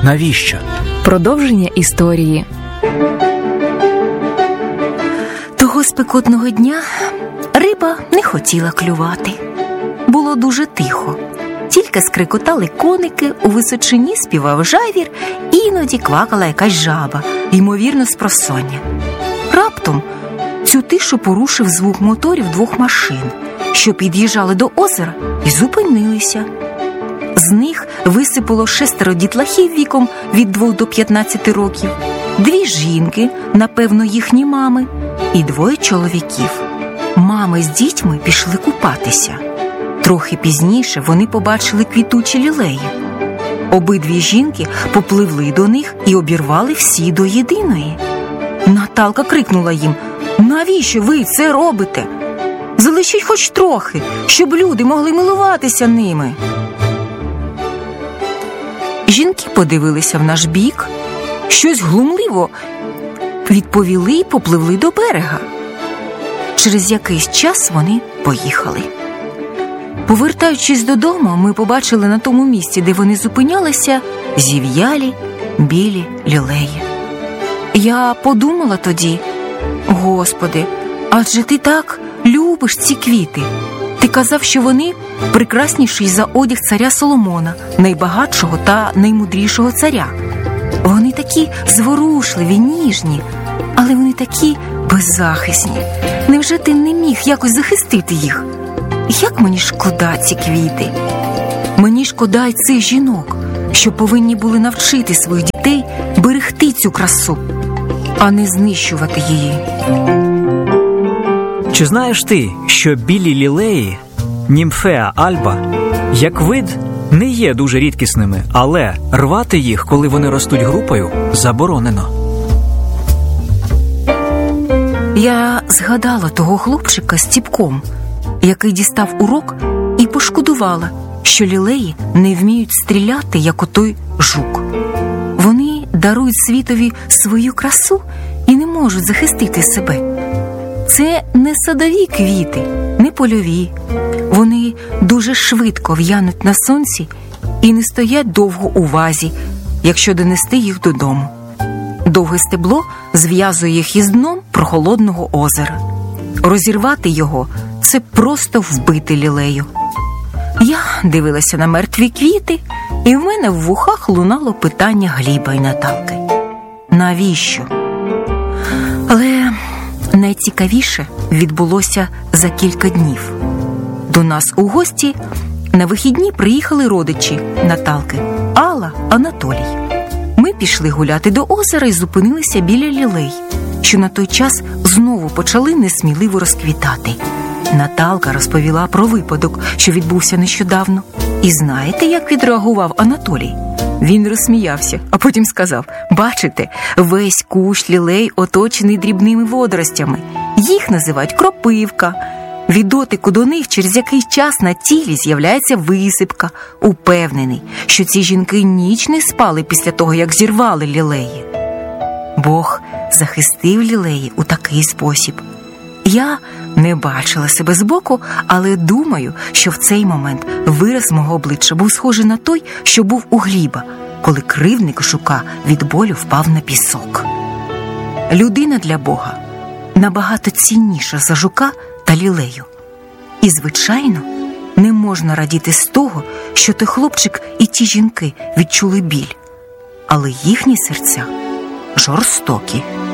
Навіщо? Продовження історії. Того спекотного дня риба не хотіла клювати. Було дуже тихо. Тільки скрикотали коники, у височині співав жавір, іноді квакала якась жаба, ймовірно, спросоння. Раптом цю тишу порушив звук моторів двох машин, що під'їжджали до озера і зупинилися. З них висипало 6 дітлахів віком від 2 до 15 років, 2 жінки, напевно, їхні мами, і 2 чоловіків. Мами з дітьми пішли купатися. Трохи пізніше вони побачили квітучі лілеї. Обидві жінки попливли до них і обірвали всі до єдиної. Наталка крикнула їм: «Навіщо ви це робите? Залишіть хоч трохи, щоб люди могли милуватися ними». Жінки подивилися в наш бік, щось глумливо відповіли і попливли до берега. Через якийсь час вони поїхали. Повертаючись додому, ми побачили на тому місці, де вони зупинялися, зів'ялі білі лілеї. Я подумала тоді: «Господи, адже ти так любиш ці квіти. Ти казав, що вони прекрасніші за одяг царя Соломона, найбагатшого та наймудрішого царя. Вони такі зворушливі, ніжні, але вони такі беззахисні. Невже ти не міг якось захистити їх? Як мені шкода ці квіти. Мені шкода й цих жінок, що повинні були навчити своїх дітей берегти цю красу, а не знищувати її». Чи знаєш ти, що білі лілеї, німфеа альба, як вид, не є дуже рідкісними, але рвати їх, коли вони ростуть групою, заборонено? Я згадала того хлопчика з ціпком, який дістав урок, і пошкодувала, що лілеї не вміють стріляти, як отой жук. Вони дарують світові свою красу і не можуть захистити себе. Це не садові квіти, не польові. Вони дуже швидко в'януть на сонці і не стоять довго у вазі, якщо донести їх додому. Довге стебло зв'язує їх із дном прохолодного озера. Розірвати його – це просто вбити лілею. Я дивилася на мертві квіти, і в мене в вухах лунало питання Гліба і Наталки: навіщо? Але найцікавіше відбулося за кілька днів. До нас у гості на вихідні приїхали родичі Наталки – Алла, Анатолій. Ми пішли гуляти до озера і зупинилися біля лілей, що на той час знову почали несміливо розквітати. Наталка розповіла про випадок, що відбувся нещодавно. І знаєте, як відреагував Анатолій? Він розсміявся, а потім сказав: «Бачите, весь кущ лілей оточений дрібними водоростями. Їх називають кропивка. Від дотику до них через якийсь час на тілі з'являється висипка. Упевнений, що ці жінки ніч не спали після того, як зірвали лілеї». Бог захистив лілеї у такий спосіб. Я не бачила себе збоку, але думаю, що в цей момент вираз мого обличчя був схожий на той, що був у Гліба, коли кривдник жука від болю впав на пісок. Людина для Бога набагато цінніша за жука та лілею. І, звичайно, не можна радіти з того, що той хлопчик і ті жінки відчули біль, але їхні серця жорстокі.